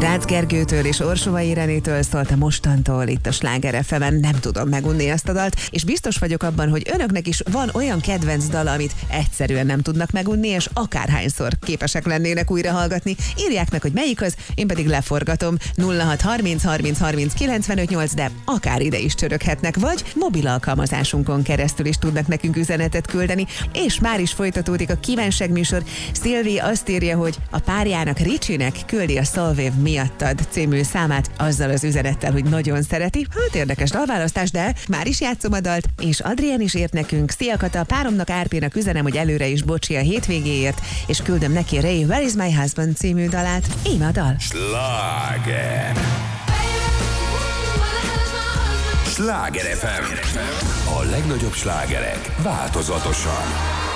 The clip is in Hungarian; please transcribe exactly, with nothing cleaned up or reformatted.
Rácz Gergőtől és Orsovai Irenétől szólt a Mostantól itt a Sláger ef emen. Nem tudom megunni ezt a dalt, és biztos vagyok abban, hogy önöknek is van olyan kedvenc dal, amit egyszerűen nem tudnak megunni, és akárhányszor képesek lennének újra hallgatni. Írják meg, hogy melyik az, én pedig leforgatom. nulla hat harminc harminc harminc kilencvenöt nyolc, de akár ide is csöröghetnek, vagy mobil alkalmazásunkon keresztül is tudnak nekünk üzenetet küldeni, és már is folytatódik a kívánság műsor. Szilvi azt írja, hogy a párjának, Ricsinek küldi a Szalvév miattad című számát azzal az üzenettel, hogy nagyon szereti. Hát érdekes dalválasztás, de már is játszom a dalt, és Adrián is írt nekünk. Szia Kata, a páromnak, Árpénak üzenem, hogy előre is bocsi a hétvégéért, és küldöm neki Ray Where is my husband című dalát. Íme a dal. Sláger! Sláger ef em. A legnagyobb slágerek változatosan.